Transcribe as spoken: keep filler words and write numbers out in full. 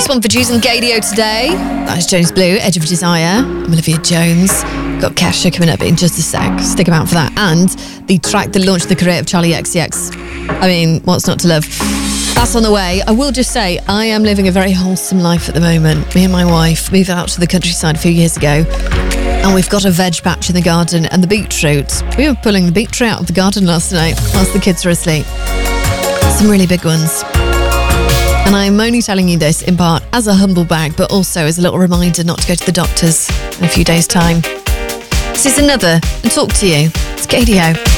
Nice one for Juice and Gadio today. That is Jones Blue, Edge of Desire. I'm Olivia Jones. Got Kesha coming up in just a sec. Stick around for that. And the track that launched the career of Charlie X C X. I mean, what's not to love? That's on the way. I will just say, I am living a very wholesome life at the moment. Me and my wife moved out to the countryside a few years ago. And we've got a veg patch in the garden and the beetroot. We were pulling the beetroot out of the garden last night whilst the kids were asleep. Some really big ones. And I'm only telling you this in part as a humble brag, but also as a little reminder not to go to the doctors in a few days' time. This is Another and Talk to You. It's Gadio.